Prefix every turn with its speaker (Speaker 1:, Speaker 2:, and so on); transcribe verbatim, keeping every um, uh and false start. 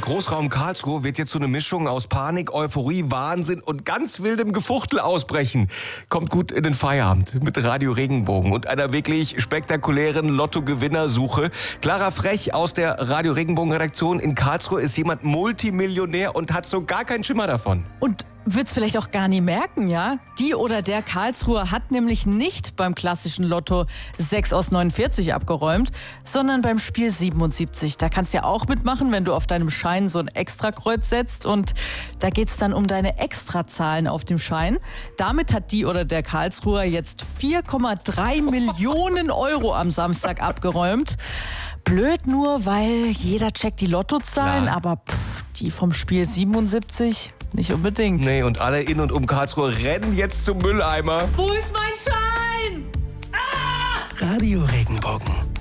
Speaker 1: Großraum Karlsruhe wird jetzt so eine Mischung aus Panik, Euphorie, Wahnsinn und ganz wildem Gefuchtel ausbrechen. Kommt gut in den Feierabend mit Radio Regenbogen und einer wirklich spektakulären Lotto-Gewinnersuche. Clara Frech aus der Radio Regenbogen-Redaktion in Karlsruhe ist jemand Multimillionär und hat so gar keinen Schimmer davon.
Speaker 2: Und wird's vielleicht auch gar nie merken, ja? Die oder der Karlsruher hat nämlich nicht beim klassischen Lotto sechs aus neunundvierzig abgeräumt, sondern beim Spiel siebenundsiebzig. Da kannst du ja auch mitmachen, wenn du auf deinem Schein so ein Extrakreuz setzt. Und da geht's dann um deine Extrazahlen auf dem Schein. Damit hat die oder der Karlsruher jetzt vier Komma drei Millionen Euro am Samstag abgeräumt. Blöd nur, weil jeder checkt die Lottozahlen,
Speaker 1: Klar.
Speaker 2: aber pff, die vom Spiel siebenundsiebzig nicht unbedingt.
Speaker 1: Nee, und alle in und um Karlsruhe rennen jetzt zum Mülleimer.
Speaker 2: Wo ist mein Schein?
Speaker 3: Radio Regenbogen.